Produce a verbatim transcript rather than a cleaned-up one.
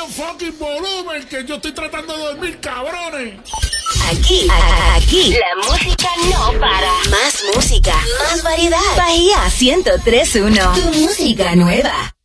fucking volumen, que yo estoy tratando de dormir, cabrones. Aquí, a- aquí, la música no para. Más música, más variedad. Bahía ciento tres punto uno, tu música nueva.